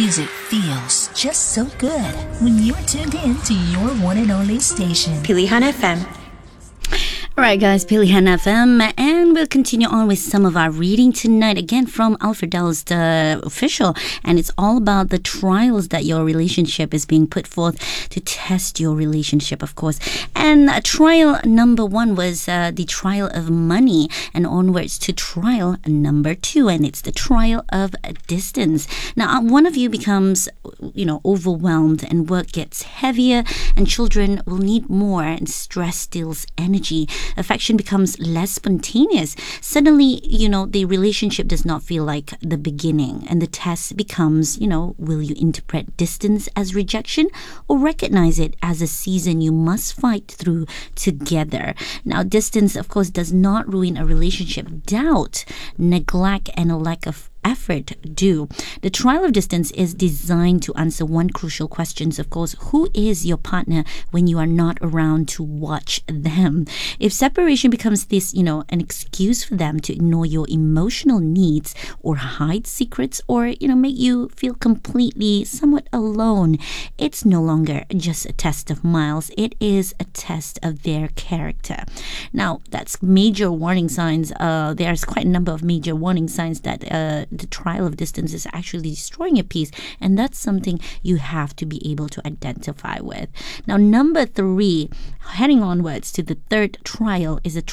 Music feels just so good when you're tuned in to your one and only station, Pilihan FM. Alright guys, Pilihan FM, and we'll continue on with some of our reading tonight, again from Alfredel's The Official, and it's all about the trials that your relationship is being put forth to test your relationship, of course. And trial number 1 was the trial of money, and onwards to trial number 2, and it's the trial of distance. Now, one of you becomes, overwhelmed, and work gets heavier, and children will need more, and stress steals energy. Affection becomes less spontaneous. Suddenly, the relationship does not feel like the beginning. And the test becomes, will you interpret distance as rejection or recognize it as a season you must fight through together? Now, distance, of course, does not ruin a relationship. Doubt, neglect, and a lack of effort do. The trial of distance is designed to answer one crucial question, of course: who is your partner when you are not around to watch them? If separation becomes this, an excuse for them to ignore your emotional needs or hide secrets or, make you feel completely somewhat alone, it's no longer just a test of miles. It is a test of their character. Now, that's major warning signs. There's quite a number of major warning signs that the trial of distance is actually destroying a peace, and that's something you have to be able to identify with. Now, number 3, heading onwards to the third trial, is a